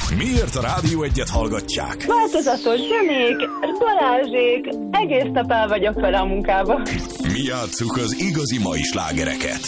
Miért a Rádió Egyet hallgatják? Változatos Zsönék, Balázsék, egész nap el vagyok vele a munkába. Mi játsszuk az igazi mai slágereket.